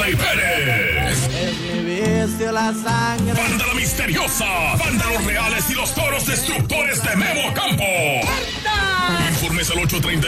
Shirley Pérez. Es mi vicio la sangre. Banda La Misteriosa. Banda Los Reales y los Toros Destructores de Memo Campo. Informes al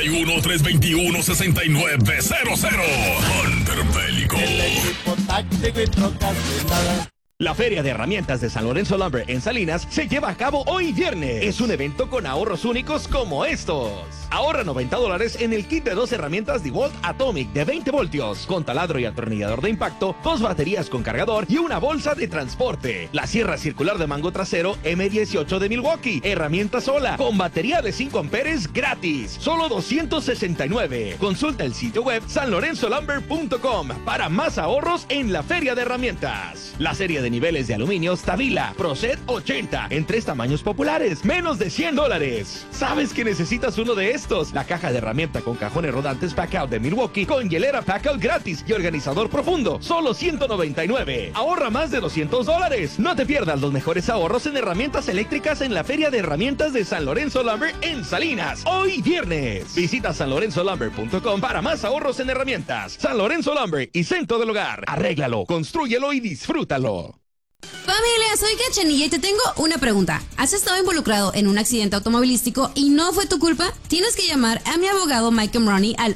831-321-6900. Hunter Bélico. El equipo táctico y trocas blindadas. La Feria de Herramientas de San Lorenzo Lumber en Salinas se lleva a cabo hoy viernes. Es un evento con ahorros únicos como estos. Ahorra $90 en el kit de 2 herramientas DeWalt Atomic de 20 voltios, con taladro y atornillador de impacto, 2 baterías con cargador y una bolsa de transporte. La sierra circular de mango trasero M18 de Milwaukee, herramienta sola, con batería de 5 amperes gratis. Solo $269. Consulta el sitio web sanlorenzolumber.com para más ahorros en la Feria de Herramientas. La serie de niveles de aluminio Stavila ProSet 80 en 3 tamaños populares, menos de $100. ¿Sabes que necesitas uno de estos? La caja de herramienta con cajones rodantes Packout de Milwaukee con hielera Packout gratis y organizador profundo, solo $199. Ahorra más de $200. No te pierdas los mejores ahorros en herramientas eléctricas en la Feria de Herramientas de San Lorenzo Lumber en Salinas, hoy viernes. Visita sanlorenzolumber.com para más ahorros en herramientas. San Lorenzo Lumber y Centro del Hogar. Arréglalo, constrúyelo y disfrútalo. Familia, soy Cachanilla y te tengo una pregunta. ¿Has estado involucrado en un accidente automovilístico y no fue tu culpa? Tienes que llamar a mi abogado Mike Ronnie al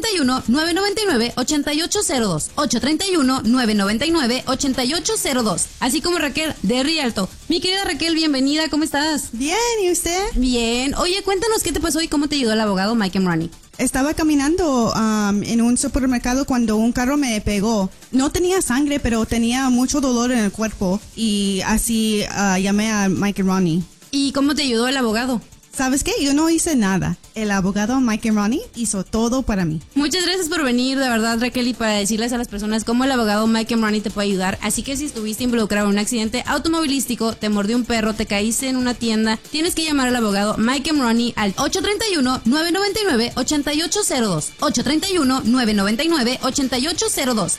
831-999-8802. 831-999-8802. Así como Raquel de Rialto. Mi querida Raquel, bienvenida, ¿cómo estás? Bien, ¿y usted? Bien. Oye, cuéntanos qué te pasó y cómo te ayudó el abogado Mike Ronnie. Estaba caminando en un supermercado cuando un carro me pegó. No tenía sangre, pero tenía mucho dolor en el cuerpo y así llamé a Mike Ronnie. ¿Y cómo te ayudó el abogado? ¿Sabes qué? Yo no hice nada. El abogado Mike Ronnie hizo todo para mí. Muchas gracias por venir, de verdad, Raquel, y para decirles a las personas cómo el abogado Mike Ronnie te puede ayudar. Así que si estuviste involucrado en un accidente automovilístico, te mordió un perro, te caíste en una tienda, tienes que llamar al abogado Mike Ronnie al 831-999-8802. 831-999-8802.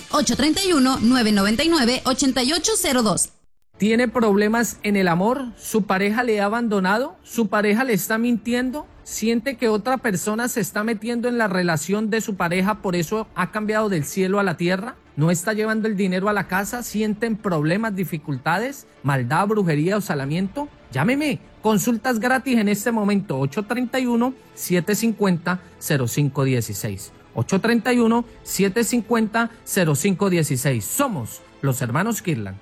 831-999-8802. ¿Tiene problemas en el amor? ¿Su pareja le ha abandonado? ¿Su pareja le está mintiendo? ¿Siente que otra persona se está metiendo en la relación de su pareja, por eso ha cambiado del cielo a la tierra? ¿No está llevando el dinero a la casa? ¿Sienten problemas, dificultades, maldad, brujería o salamiento? Llámeme. Consultas gratis en este momento. 831-750-0516. 831-750-0516. Somos los hermanos Kirlan.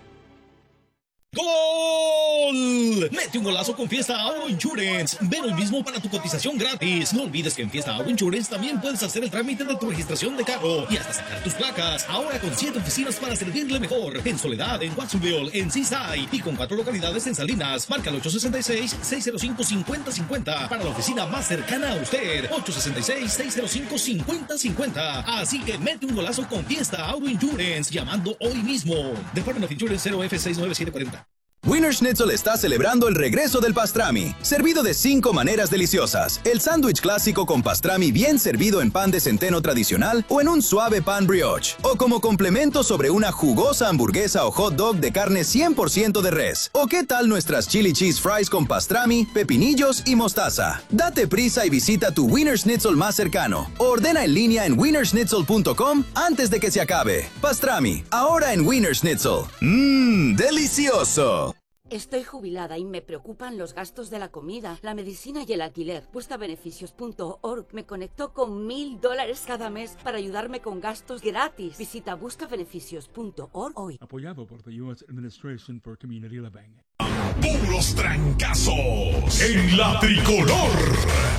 ¡Gol! Mete un golazo con Fiesta Auto Insurance. Ven hoy mismo para tu cotización gratis. No olvides que en Fiesta Auto Insurance también puedes hacer el trámite de tu registración de carro y hasta sacar tus placas. Ahora con 7 oficinas para servirle mejor. En Soledad, en Watsonville, en Seaside y con 4 localidades en Salinas. Marca el 866-605-5050 para la oficina más cercana a usted. 866-605-5050. Así que mete un golazo con Fiesta Auto Insurance llamando hoy mismo. Department of Insurance 0F69740. Wiener Schnitzel está celebrando el regreso del pastrami, servido de 5 maneras deliciosas. El sándwich clásico con pastrami bien servido en pan de centeno tradicional o en un suave pan brioche. O como complemento sobre una jugosa hamburguesa o hot dog de carne 100% de res. ¿O qué tal nuestras chili cheese fries con pastrami, pepinillos y mostaza? Date prisa y visita tu Wiener Schnitzel más cercano. Ordena en línea en wienerschnitzel.com antes de que se acabe. Pastrami, ahora en Wiener Schnitzel. ¡Delicioso! Estoy jubilada y me preocupan los gastos de la comida, la medicina y el alquiler. Buscabeneficios.org me conectó con $1,000 cada mes para ayudarme con gastos gratis. Visita buscabeneficios.org hoy. Apoyado por the U.S. Administration for Community Living. Puros trancazos en la tricolor.